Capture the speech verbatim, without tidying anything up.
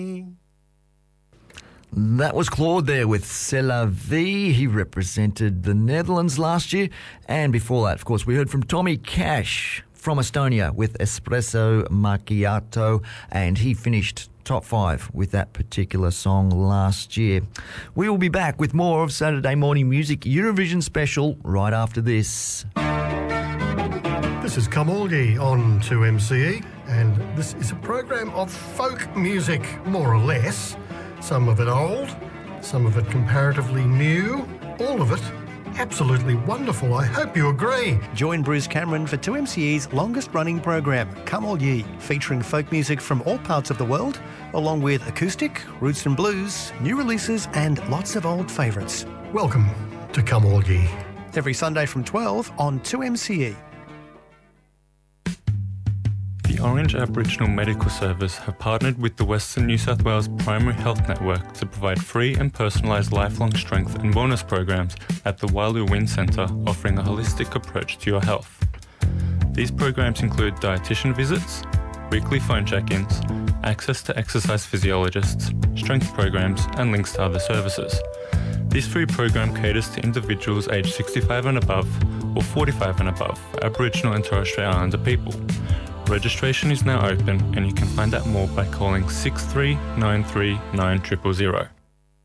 That was Claude there with C'est la vie. He represented the Netherlands last year. And before that, of course, we heard from Tommy Cash from Estonia with Espresso Macchiato. And he finished top five with that particular song last year. We will be back with more of Saturday Morning Music Eurovision Special right after this. This is Come All Ye on two M C E, and this is a program of folk music, more or less. Some of it old, some of it comparatively new, all of it absolutely wonderful. I hope you agree. Join Bruce Cameron for two M C E's longest-running program, Come All Ye, featuring folk music from all parts of the world, along with acoustic, roots and blues, new releases and lots of old favourites. Welcome to Come All Ye. Every Sunday from twelve on two M C E. The Orange Aboriginal Medical Service have partnered with the Western New South Wales Primary Health Network to provide free and personalised lifelong strength and wellness programs at the Wailu Win Centre, offering a holistic approach to your health. These programs include dietitian visits, weekly phone check-ins, access to exercise physiologists, strength programs and links to other services. This free program caters to individuals aged sixty-five and above or forty-five and above, Aboriginal and Torres Strait Islander people. Registration is now open and you can find out more by calling six three nine three nine zero zero zero.